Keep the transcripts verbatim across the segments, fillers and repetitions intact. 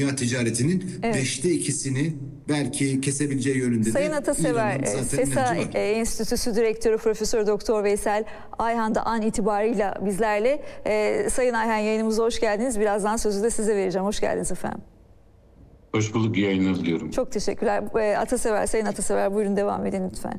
dünya ticaretinin Evet. beşte ikisini belki kesebileceği yönünde Sayın de Atasever, İran'ın zaten SESA inancı var. Enstitüsü Direktörü Profesör Doktor Veysel Ayhan da an itibarıyla bizlerle. Ee, Sayın Ayhan, yayınımıza hoş geldiniz. Birazdan sözü de size vereceğim. Hoş geldiniz efendim. Hoş bulduk, iyi yayınlar diliyorum. Çok teşekkürler. Ee, Atasever, Sayın Atasever, buyurun devam edin lütfen.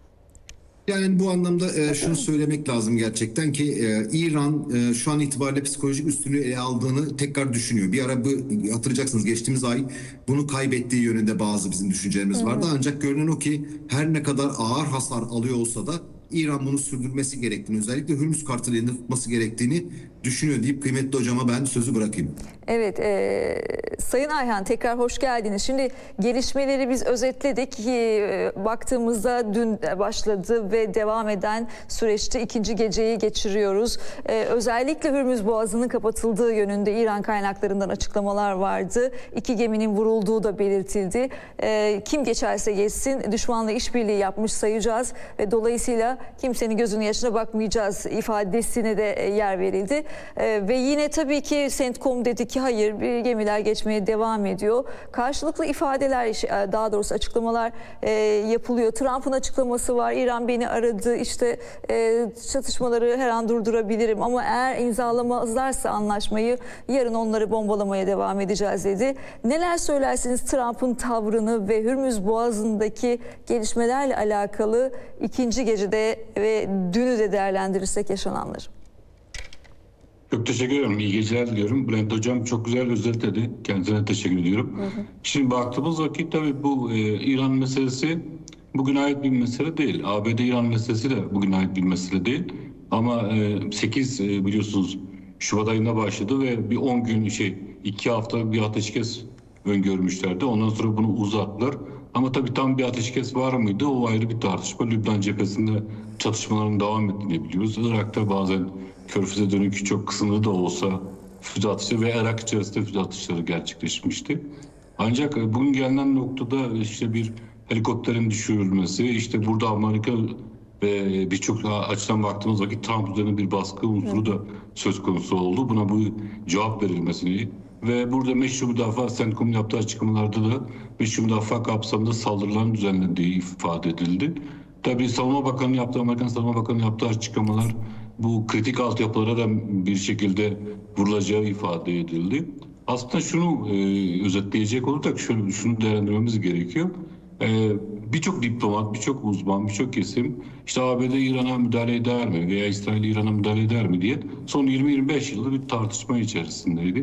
Yani bu anlamda e, şunu söylemek lazım gerçekten ki e, İran e, şu an itibariyle psikolojik üstünlüğü ele aldığını tekrar düşünüyor. Bir ara bu, hatırlayacaksınız, geçtiğimiz ay bunu kaybettiği yönünde bazı bizim düşüncelerimiz vardı. Hı hı. Ancak görünen o ki her ne kadar ağır hasar alıyor olsa da İran bunu sürdürmesi gerektiğini, özellikle Hürmüz kartını elinde tutması gerektiğini düşünüyor deyip kıymetli hocama ben sözü bırakayım. Evet, e, Sayın Ayhan tekrar hoş geldiniz. Şimdi gelişmeleri biz özetledik. E, baktığımızda dün başladı ve devam eden süreçte ikinci geceyi geçiriyoruz. E, özellikle Hürmüz Boğazı'nın kapatıldığı yönünde İran kaynaklarından açıklamalar vardı. İki geminin vurulduğu da belirtildi. E, kim geçerse geçsin düşmanla işbirliği yapmış sayacağız ve dolayısıyla kimsenin gözünün yaşına bakmayacağız ifadesine de yer verildi. Ee, ve yine tabii ki CENTCOM dedi ki hayır, bir gemiler geçmeye devam ediyor. Karşılıklı ifadeler, daha doğrusu açıklamalar e, yapılıyor. Trump'ın açıklaması var. İran beni aradı, işte e, çatışmaları her an durdurabilirim ama eğer imzalamazlarsa anlaşmayı yarın onları bombalamaya devam edeceğiz dedi. Neler söylersiniz Trump'ın tavrını ve Hürmüz Boğazı'ndaki gelişmelerle alakalı ikinci gecede ve dünü de değerlendirirsek yaşananları? Çok teşekkür ederim. İyi geceler diliyorum. Bülent Hocam çok güzel özetledi. Kendisine teşekkür ediyorum. Hı hı. Şimdi baktığımız vakit tabii bu e, İran meselesi bugün ait bir mesele değil. A B D-İran meselesi de bugün ait bir mesele değil. Ama e, sekiz e, biliyorsunuz Şubat ayında başladı ve bir on gün şey iki hafta bir ateşkes öngörmüşlerdi. Ondan sonra bunu uzattılar. Ama tabii tam bir ateşkes var mıydı? O ayrı bir tartışma. Lübnan cephesinde çatışmaların devam ettiğini biliyoruz. Irak'ta bazen Körfez'e dönük çok kısımlı da olsa füze atışları ve Irak içerisinde füze atışları gerçekleşmişti. Ancak bugün gelinen noktada işte bir helikopterin düşürülmesi, işte burada Amerika ve birçok açıdan baktığımız vakit Trump üzerine bir baskı unsuru da söz konusu oldu. Buna bu cevap verilmesini ve burada meşru müdafaa CENTCOM'un yaptığı açıklamalarda da meşru müdafaa kapsamında saldırıların düzenlendiği ifade edildi. Tabii Savunma Bakanı yaptığı, Amerikan Savunma Bakanı yaptığı açıklamalar bu kritik altyapılara da bir şekilde vurulacağı ifade edildi. Aslında şunu e, özetleyecek olursak şöyle şunu değerlendirmemiz gerekiyor. E, birçok diplomat, birçok uzman, birçok kesim işte A B D İran'a müdahale eder mi veya İsrail İran'a müdahale eder mi diye son yirmi yirmi beş yıldır bir tartışma içerisindeydi.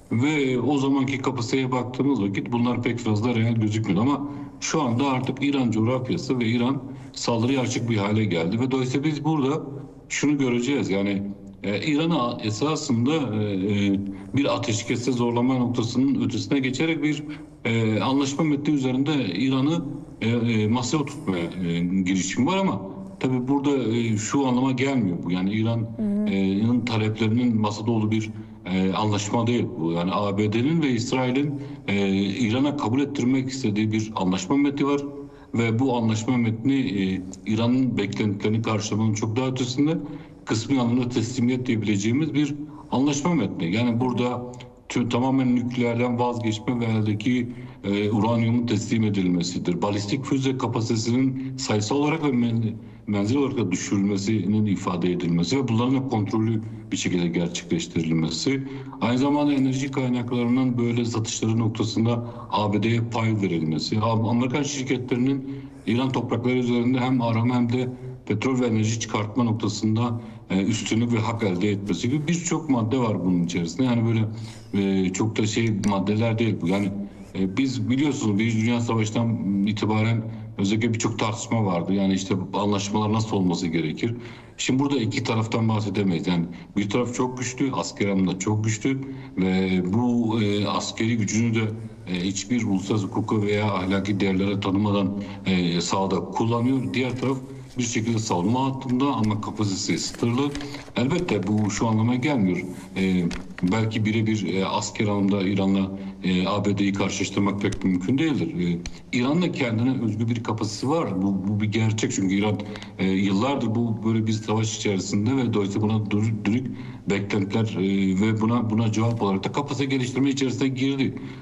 Ve o zamanki kapasiteye baktığımız vakit bunlar pek fazla real gözükmüyor ama şu anda artık İran coğrafyası ve İran saldırıya açık bir hale geldi ve dolayısıyla biz burada şunu göreceğiz yani e, İran'a esasında e, bir ateşkese zorlama noktasının ötesine geçerek bir e, anlaşma metni üzerinde İran'ı e, e, masaya oturtmaya e, girişim var ama tabii burada e, şu anlama gelmiyor bu yani İran'ın e, taleplerinin masada olduğu bir e, anlaşma değil bu yani A B D'nin ve İsrail'in e, İran'a kabul ettirmek istediği bir anlaşma metni var. Ve bu anlaşma metni e, İran'ın beklentilerini karşılamanın çok daha ötesinde kısmi anlamda teslimiyet diyebileceğimiz bir anlaşma metni. Yani burada tüm, tamamen nükleerden vazgeçme ve eldeki e, uranyumun teslim edilmesidir. Balistik füze kapasitesinin sayısal olarak ve men, menzil olarak da düşürülmesinin ifade edilmesi ve bunların da kontrollü bir şekilde gerçekleştirilmesi. Aynı zamanda enerji kaynaklarının böyle satışları noktasında A B D'ye pay verilmesi. Amerikan şirketlerinin İran toprakları üzerinde hem arama hem de petrol ve enerji çıkartma noktasında üstünlük ve hak elde etmesi gibi birçok madde var bunun içerisinde. Yani böyle çok da şey maddeler değil bu. Yani biz biliyorsunuz Birinci Dünya Savaşı'ndan itibaren özellikle birçok tartışma vardı. Yani işte anlaşmalar nasıl olması gerekir? Şimdi burada iki taraftan bahsedemeyiz. Yani bir taraf çok güçlü, asker anlamda çok güçlü ve bu e, askeri gücünü de e, hiçbir uluslararası hukuka veya ahlaki değerlere tanımadan e, sahada kullanıyor. Diğer taraf bir şekilde savunma hattında ama kapasitesi sınırlı. Elbette bu şu anlama gelmiyor. E, belki birebir e, asker anlamda İran'la e, A B D'yi karşılaştırmak pek mümkün değildir. E, İran'da kendine özgü bir kapasitesi var. Bu, bu bir gerçek çünkü İran e, yıllardır bu böyle bir savaş içerisinde ve dolayısıyla buna dönük beklentiler e, ve buna buna cevap olarak da kapasite geliştirme içerisine girdi.